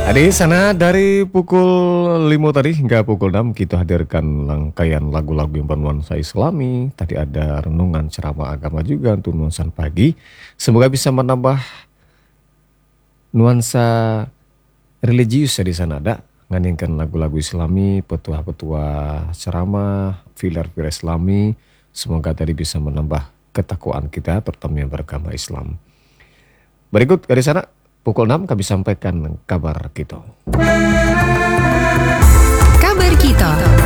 Di sana dari pukul 5 tadi hingga pukul 6 kita hadirkan rangkaian lagu-lagu yang bernuansa Islami. Tadi ada renungan ceramah agama juga untuk nuansa pagi. Semoga bisa menambah nuansa religius ya di sana ada. Nganingkan lagu-lagu Islami, petua-petua ceramah, filar-filar Islami. Semoga tadi bisa menambah ketakwaan kita terutama yang beragama Islam. Berikut dari sana pukul 6 kami sampaikan kabar kita. Kabar kita.